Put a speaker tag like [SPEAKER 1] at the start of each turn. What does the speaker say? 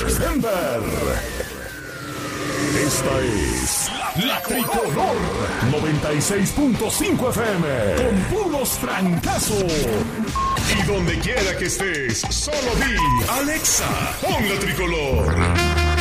[SPEAKER 1] Denver. Esta es la Tricolor 96.5 FM con puros trancazos. Y donde quiera que estés, solo di Alexa, pon la Tricolor.